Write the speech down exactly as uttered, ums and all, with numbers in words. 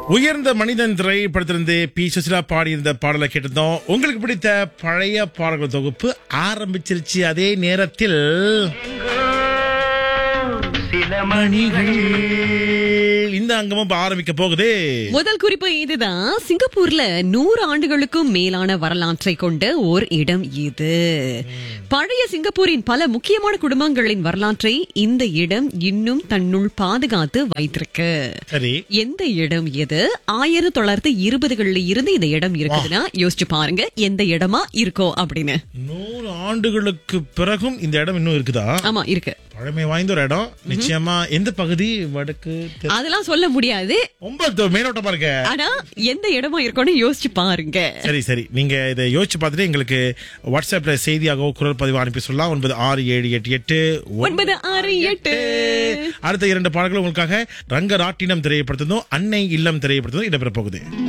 உயர்ந்த மனிதன் திரைப்படத்திலிருந்து பி சுசிலா பாடியிருந்த பாடலை கேட்டிருந்தோம். உங்களுக்கு பிடித்த பழைய பாடல்கள் தொகுப்பு ஆரம்பிச்சிருச்சு. அதே நேரத்தில் சில மணிகள் இந்த அங்கமும் ஆரம்பிக்க போகுது. முதல் குறிப்பு இதுதான். சிங்கப்பூர்ல நூறு ஆண்டுகளுக்கும் மேலான வரலாற்றை கொண்ட ஓர் இடம் இது. பழைய சிங்கப்பூரின் பல முக்கியமான குடும்பங்களின் வரலாற்றை இந்த இடம் இன்னும் தன்னுள் பாதுகாத்து வைத்திருக்கு. சரி, எந்த இடம் எது? ஆயிரத்தி தொள்ளாயிரத்தி இருபதுகள்ல இருந்து இந்த இடம் இருக்குதுன்னா யோசிச்சு பாருங்க எந்த இடமா இருக்கோ அப்படின்னு. நூறு ஆண்டுகளுக்கு பிறகும் இந்த இடம் இன்னும் இருக்குதா? ஆமா, இருக்கு. பழமை வாய்ந்த ஒரு இடம். நிச்சயமா. எந்த பகுதி? வடக்கு? அதெல்லாம் சொல்ல முடியாது. ரொம்ப மேலோட்டமா இருக்கு. ஆனா எந்த இடமா இருக்கும்னு யோசிச்சு பாருங்க. சரி சரி, நீங்க இதை யோசிச்சு பார்த்துட்டு எங்களுக்கு வாட்ஸ்அப்ல செய்தியாகவோ குரல் பதிவு அனுப்பி சொல்லலாம். ஒன்பது ஆறு ஏழு எட்டு எட்டு ஒன்பது ஆறு எட்டு. அடுத்த இரண்டு பாடல்கள் உங்களுக்காக ரங்கராட்டினம் திரையப்படுத்தும், அன்னை இல்லம் திரையப்படுத்தும் இடம்பெற போகுது.